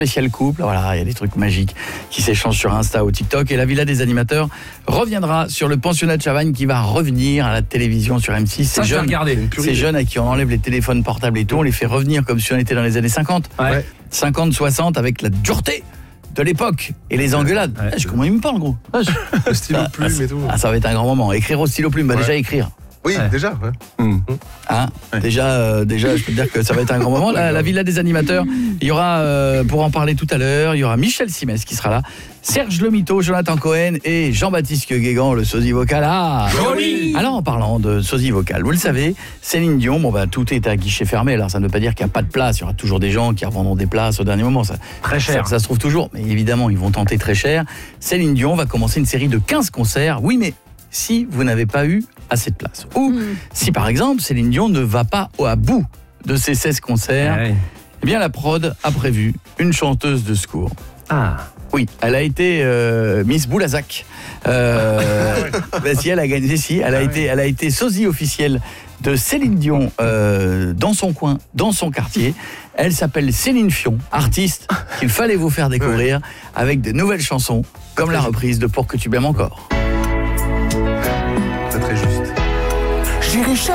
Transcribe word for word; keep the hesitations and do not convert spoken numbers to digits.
spécial couple, voilà, il y a des trucs magiques qui s'échangent sur Insta ou TikTok. Et la Villa des animateurs reviendra sur le pensionnat de Chavagne qui va revenir à la télévision sur M six. Ça, ces jeunes, ces jeunes à qui on enlève les téléphones portables et tout, on les fait revenir comme si on était dans les années cinquante. Ouais. cinquante, soixante, avec la dureté de l'époque et les engueulades. Ouais. Ah, je, comment il me parle, gros ah, je... Le stylo ah, plume ah, et tout. Ah, ça va être un grand moment. Écrire au stylo plume, bah Ouais. déjà écrire. Oui, Ouais. déjà. Ouais. Mmh. Hein déjà, euh, déjà, je peux te dire que ça va être un grand moment. La, la Villa des animateurs, il y aura, euh, pour en parler tout à l'heure, il y aura Michel Simès qui sera là, Serge Lemiteau, Jonathan Cohen et Jean-Baptiste Guégan, le sosie vocal. Ah, Joli. Alors, en parlant de sosie vocal, vous le savez, Céline Dion, bon bah tout est à guichet fermé. Alors, ça ne veut pas dire qu'il n'y a pas de place. Il y aura toujours des gens qui revendront des places au dernier moment. Ça, Très cher. Ça, ça se trouve toujours, mais évidemment, ils vont tenter très cher. Céline Dion va commencer une série de quinze concerts. Oui, mais si vous n'avez pas eu assez de place. Ou Mmh. si par exemple Céline Dion ne va pas au à bout de ses seize concerts, Ouais. eh bien la prod a prévu une chanteuse de secours. Ah. Oui, elle a été euh, Miss Boulazac. Euh, bah, si elle a gagné, si elle a été, elle a été sosie officielle de Céline Dion euh, dans son coin, dans son quartier. Elle s'appelle Céline Fion, artiste qu'il fallait vous faire découvrir avec de nouvelles chansons comme la reprise de Pour que tu m'aimes encore. C'est très juste. J'irai